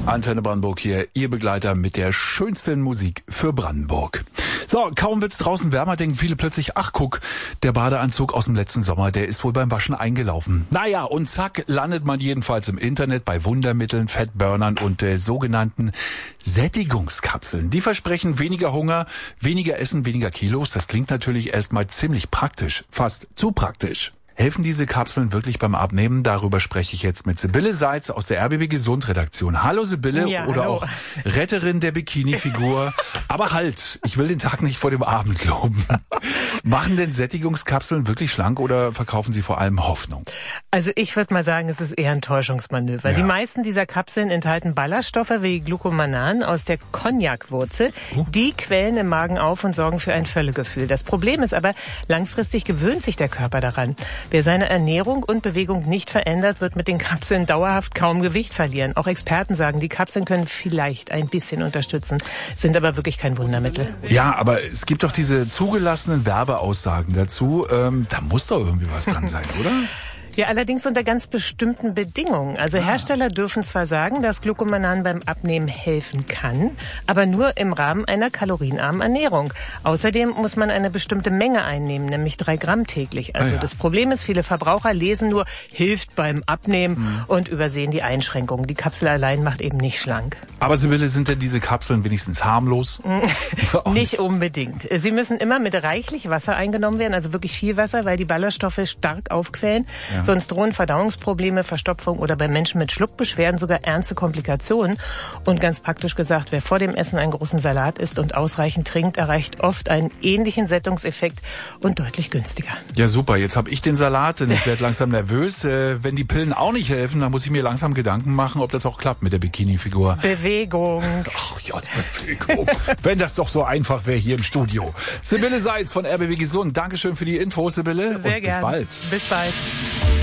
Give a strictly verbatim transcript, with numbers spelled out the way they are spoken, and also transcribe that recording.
Antenne Brandenburg hier, Ihr Begleiter mit der schönsten Musik für Brandenburg. So, kaum wird's draußen wärmer, denken viele plötzlich, ach guck, der Badeanzug aus dem letzten Sommer, der ist wohl beim Waschen eingelaufen. Naja, und zack, landet man jedenfalls im Internet bei Wundermitteln, Fettburnern und äh, sogenannten Sättigungskapseln. Die versprechen weniger Hunger, weniger Essen, weniger Kilos. Das klingt natürlich erstmal ziemlich praktisch, fast zu praktisch. Helfen diese Kapseln wirklich beim Abnehmen? Darüber spreche ich jetzt mit Sibylle Seitz aus der R B B Gesund Redaktion. Hallo Sibylle, ja, oder hallo. auch Retterin der Bikini-Figur. Aber halt, ich will den Tag nicht vor dem Abend loben. Machen denn Sättigungskapseln wirklich schlank oder verkaufen sie vor allem Hoffnung? Also ich würde mal sagen, es ist eher ein Täuschungsmanöver. Ja. Die meisten dieser Kapseln enthalten Ballaststoffe wie Glucomannan aus der Cognac-Wurzel. Uh. Die quellen im Magen auf und sorgen für ein Völlegefühl. Das Problem ist aber, langfristig gewöhnt sich der Körper daran. Wer seine Ernährung und Bewegung nicht verändert, wird mit den Kapseln dauerhaft kaum Gewicht verlieren. Auch Experten sagen, die Kapseln können vielleicht ein bisschen unterstützen, sind aber wirklich kein Wundermittel. Ja, aber es gibt doch diese zugelassenen Werbeaussagen dazu. Ähm, da muss doch irgendwie was dran sein, oder? Ja, allerdings unter ganz bestimmten Bedingungen. Also Hersteller dürfen zwar sagen, dass Glucomannan beim Abnehmen helfen kann, aber nur im Rahmen einer kalorienarmen Ernährung. Außerdem muss man eine bestimmte Menge einnehmen, nämlich drei Gramm täglich. Also Ah ja. das Problem ist, viele Verbraucher lesen nur, hilft beim Abnehmen mhm. und übersehen die Einschränkungen. Die Kapsel allein macht eben nicht schlank. Aber Sibylle, sind denn diese Kapseln wenigstens harmlos? Nicht unbedingt. Sie müssen immer mit reichlich Wasser eingenommen werden, also wirklich viel Wasser, weil die Ballaststoffe stark aufquellen. Ja. Sonst drohen Verdauungsprobleme, Verstopfung oder bei Menschen mit Schluckbeschwerden sogar ernste Komplikationen. Und ganz praktisch gesagt, wer vor dem Essen einen großen Salat isst und ausreichend trinkt, erreicht oft einen ähnlichen Sättigungseffekt und deutlich günstiger. Ja super, jetzt habe ich den Salat und ich werde langsam nervös. Äh, wenn die Pillen auch nicht helfen, dann muss ich mir langsam Gedanken machen, ob das auch klappt mit der Bikini-Figur. Bewegung. Ach ja, Bewegung. Wenn das doch so einfach wäre hier im Studio. Sibylle Seitz von R B B Gesund. Dankeschön für die Infos, Sibylle. Sehr und bis gern. bald. Bis bald.